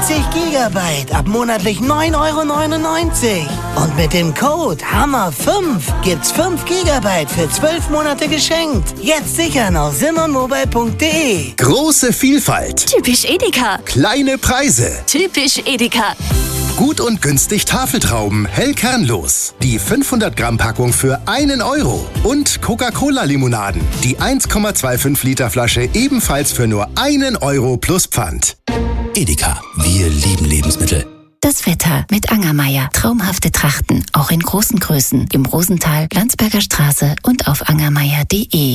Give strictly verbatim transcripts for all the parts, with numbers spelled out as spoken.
vierzig Gigabyte ab monatlich neun Euro neunundneunzig. Und mit dem Code Hammer fünf gibt's fünf Gigabyte für zwölf Monate geschenkt. Jetzt sichern auf simonmobile punkt de. Große Vielfalt. Typisch Edeka. Kleine Preise. Typisch Edeka. Gut und günstig Tafeltrauben, hell kernlos. Die fünfhundert Gramm Packung für einen Euro. Und Coca-Cola-Limonaden. Die eins Komma fünfundzwanzig Liter Flasche ebenfalls für nur einen Euro plus Pfand. Edeka, wir lieben Lebensmittel. Das Wetter mit Angermeier. Traumhafte Trachten, auch in großen Größen. Im Rosental, Landsberger Straße und auf angermeier punkt de.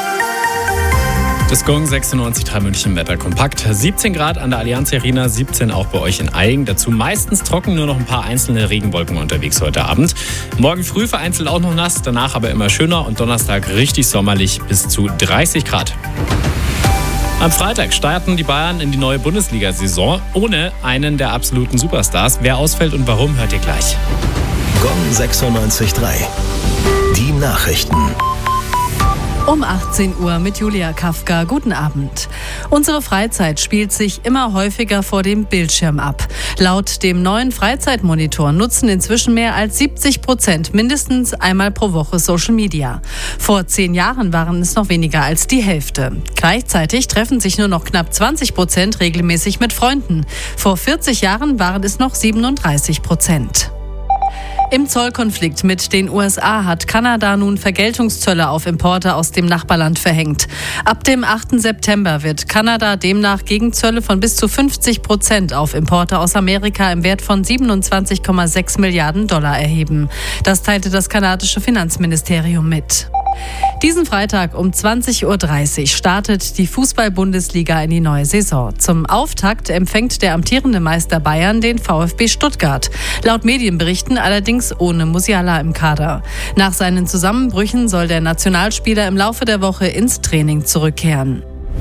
Das Gong sechsundneunzig Komma drei München Wetter kompakt. siebzehn Grad an der Allianz Arena, siebzehn auch bei euch in Aigen. Dazu meistens trocken, nur noch ein paar einzelne Regenwolken unterwegs heute Abend. Morgen früh vereinzelt auch noch nass, danach aber immer schöner und Donnerstag richtig sommerlich bis zu dreißig Grad. Am Freitag starten die Bayern in die neue Bundesliga-Saison ohne einen der absoluten Superstars. Wer ausfällt und warum, hört ihr gleich. Gong sechsundneunzig Komma drei. Die Nachrichten. Um achtzehn Uhr mit Julia Kafka. Guten Abend. Unsere Freizeit spielt sich immer häufiger vor dem Bildschirm ab. Laut dem neuen Freizeitmonitor nutzen inzwischen mehr als siebzig Prozent mindestens einmal pro Woche Social Media. Vor zehn Jahren waren es noch weniger als die Hälfte. Gleichzeitig treffen sich nur noch knapp zwanzig Prozent regelmäßig mit Freunden. Vor vierzig Jahren waren es noch siebenunddreißig Prozent. Im Zollkonflikt mit den U S A hat Kanada nun Vergeltungszölle auf Importe aus dem Nachbarland verhängt. Ab dem achten September wird Kanada demnach Gegenzölle von bis zu fünfzig Prozent auf Importe aus Amerika im Wert von siebenundzwanzig Komma sechs Milliarden Dollar erheben. Das teilte das kanadische Finanzministerium mit. Diesen Freitag um zwanzig Uhr dreißig startet die Fußball-Bundesliga in die neue Saison. Zum Auftakt empfängt der amtierende Meister Bayern den VfB Stuttgart. Laut Medienberichten allerdings ohne Musiala im Kader. Nach seinen Zusammenbrüchen soll der Nationalspieler im Laufe der Woche ins Training zurückkehren.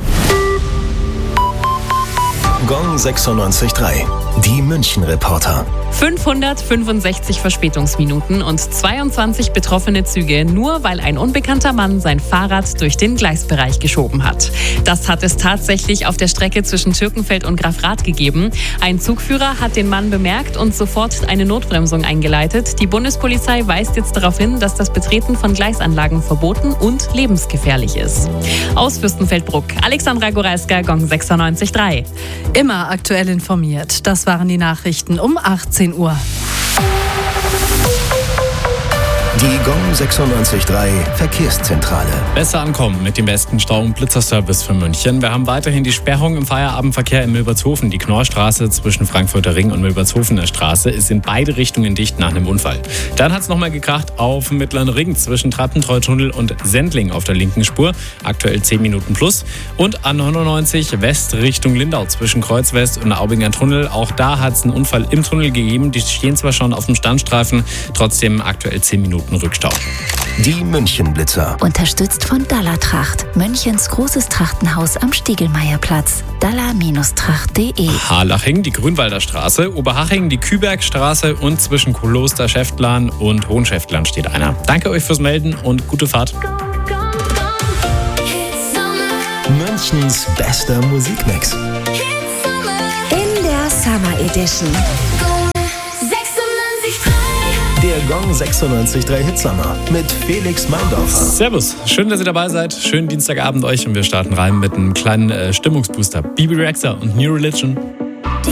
Gong sechsundneunzig Komma drei. Die München-Reporter. fünfhundertfünfundsechzig Verspätungsminuten und zweiundzwanzig betroffene Züge, nur weil ein unbekannter Mann sein Fahrrad durch den Gleisbereich geschoben hat. Das hat es tatsächlich auf der Strecke zwischen Türkenfeld und Grafrath gegeben. Ein Zugführer hat den Mann bemerkt und sofort eine Notbremsung eingeleitet. Die Bundespolizei weist jetzt darauf hin, dass das Betreten von Gleisanlagen verboten und lebensgefährlich ist. Aus Fürstenfeldbruck, Alexandra Goralska, Gong sechsundneunzig Komma drei. Immer aktuell informiert. Das waren die Nachrichten um achtzehn Uhr. Die Gong sechsundneunzig Komma drei Verkehrszentrale. Besser ankommen mit dem besten Stau- und Blitzerservice für München. Wir haben weiterhin die Sperrung im Feierabendverkehr in Milbertshofen. Die Knorrstraße zwischen Frankfurter Ring und Milbertshofener Straße ist in beide Richtungen dicht nach einem Unfall. Dann hat es nochmal gekracht auf dem Mittleren Ring zwischen Trappentreutunnel und Sendling auf der linken Spur. Aktuell zehn Minuten plus. Und an neunundneunzig West Richtung Lindau zwischen Kreuz West und Aubinger Tunnel. Auch da hat es einen Unfall im Tunnel gegeben. Die stehen zwar schon auf dem Standstreifen, trotzdem aktuell zehn Minuten Rückstau. Die München-Blitzer. Unterstützt von Dallertracht. Münchens großes Trachtenhaus am Stiegelmeierplatz. Daller Tracht punkt de. Harlaching, die Grünwalder Straße. Oberhaching, die Kübergstraße. Und zwischen Kloster Schäftlern und Hohenschäftlern steht einer. Danke euch fürs Melden und gute Fahrt. Münchens bester Musikmix. In der Summer Edition. Der Gong sechsundneunzig Komma drei Hitsummer mit Felix Meindorfer. Servus, schön, dass ihr dabei seid. Schönen Dienstagabend euch und wir starten rein mit einem kleinen äh, Stimmungsbooster. Bibi Rexha und New Religion.